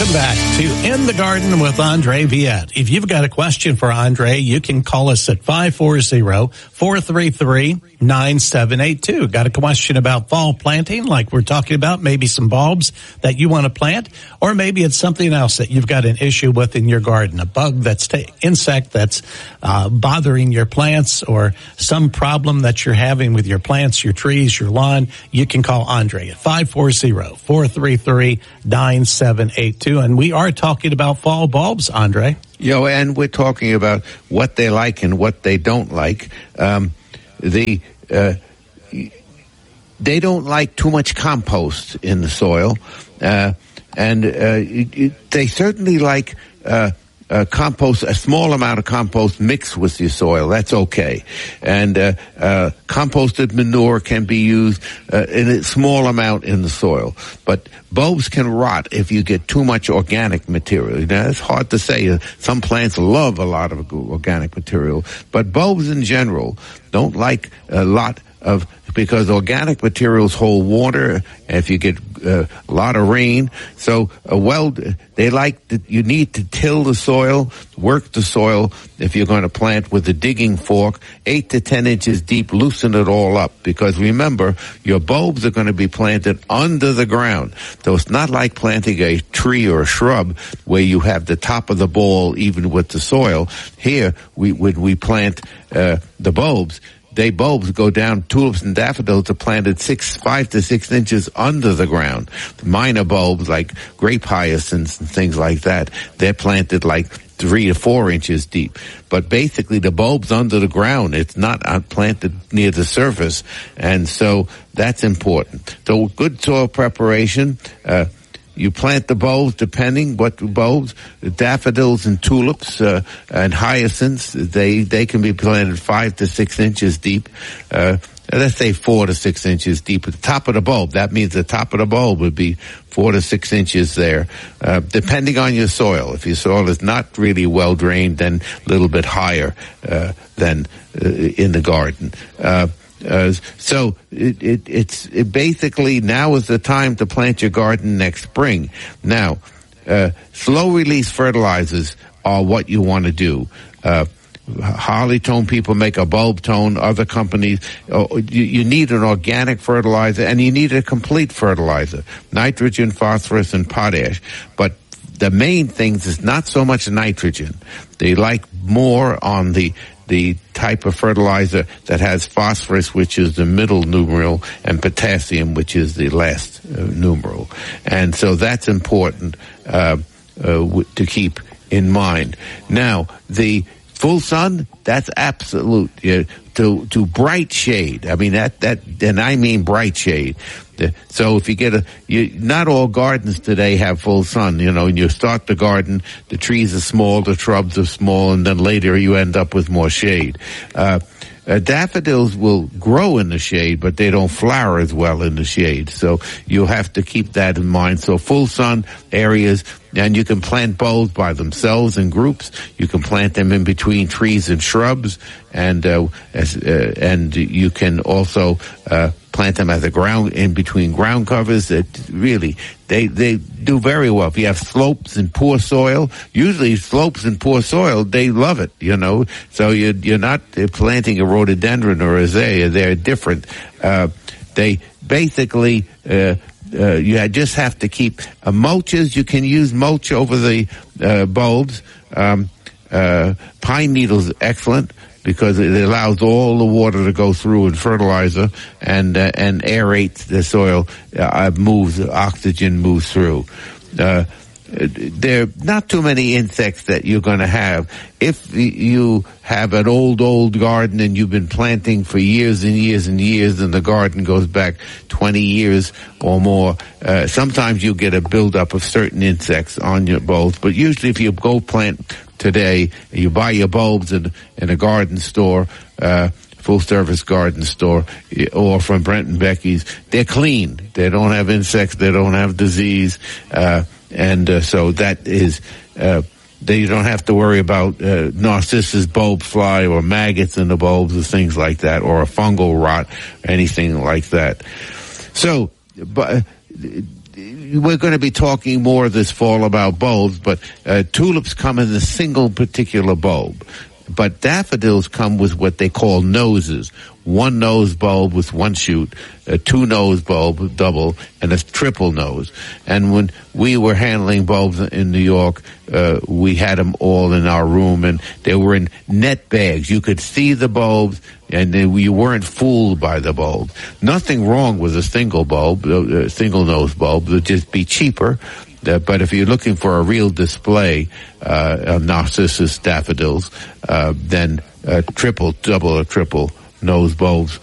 Welcome back to In the Garden with Andre Viette. If you've got a question for Andre, you can call us at 540-433-9782. Got a question about fall planting, like we're talking about, maybe some bulbs that you want to plant, or maybe it's something else that you've got an issue with in your garden, a bug that's insect that's bothering your plants, or some problem that you're having with your plants, your trees, your lawn. You can call Andre at 540-433-9782. And we are talking about fall bulbs, Andre. And we're talking about what they like and what they don't like. They don't like too much compost in the soil, and they certainly like compost, a small amount of compost mixed with your soil. That's okay. And composted manure can be used in a small amount in the soil. But bulbs can rot if you get too much organic material. Now, it's hard to say. Some plants love a lot of organic material, but bulbs in general don't like a lot of, because organic materials hold water if you get a lot of rain. So, you need to till the soil, work the soil if you're going to plant with a digging fork, 8 to 10 inches deep, loosen it all up. Because remember, your bulbs are going to be planted under the ground. So it's not like planting a tree or a shrub where you have the top of the ball even with the soil. Here, when we plant the bulbs, bulbs go down. Tulips and daffodils are planted 5 to 6 inches under the ground. The minor bulbs like grape hyacinths and things like that, they're planted like 3 to 4 inches deep. But basically the bulb's under the ground. It's not planted near the surface. And so that's important. So good soil preparation. You plant the bulbs depending what bulbs. Daffodils and tulips and hyacinths, they can be planted 5 to 6 inches deep. Let's say 4 to 6 inches deep at the top of the bulb. That means the top of the bulb would be 4 to 6 inches there, depending on your soil. If your soil is not really well drained, then a little bit higher than in the garden. So it's basically now is the time to plant your garden next spring. Now, slow release fertilizers are what you want to do. Harley-Tone people make a bulb tone. Other companies, you need an organic fertilizer, and you need a complete fertilizer: nitrogen, phosphorus, and potash. But the main things is not so much nitrogen. They like more on the type of fertilizer that has phosphorus, which is the middle numeral, and potassium, which is the last numeral. And so that's important to keep in mind. Now, the full sun, that's absolute. To bright shade. I mean, and I mean bright shade. So if you get not all gardens today have full sun. When you start the garden, the trees are small, the shrubs are small, and then later you end up with more shade. Daffodils will grow in the shade, but they don't flower as well in the shade. So you'll have to keep that in mind. So full sun areas, and you can plant bulbs by themselves in groups. You can plant them in between trees and shrubs, and you can also plant them as in between ground covers. That really they do very well. If you have slopes and poor soil, usually slopes and poor soil, they love it. So you're not planting a rhododendron or azalea. They're different. They basically. You just have to keep mulches. You can use mulch over the bulbs. Pine needles, excellent, because it allows all the water to go through and fertilizer and aerates the soil. Oxygen moves through. There are not too many insects that you're going to have. If you have an old garden and you've been planting for years and years and years, and the garden goes back 20 years or more, sometimes you get a buildup of certain insects on your bulbs. But usually if you go plant today, you buy your bulbs in a garden store, full-service garden store, or from Brent and Becky's, they're clean. They don't have insects. They don't have disease. So that is, you don't have to worry about Narcissus bulb fly or maggots in the bulbs or things like that, or a fungal rot, anything like that. So, but we're going to be talking more this fall about bulbs, but tulips come in a single particular bulb. But daffodils come with what they call noses. One nose bulb with one shoot, a two-nose bulb, double, and a triple nose. And when we were handling bulbs in New York, we had them all in our room, and they were in net bags. You could see the bulbs, and you weren't fooled by the bulb. Nothing wrong with a single bulb, a single-nose bulb. It would just be cheaper. But if you're looking for a real display of narcissus daffodils, then triple, double, or triple nose bulbs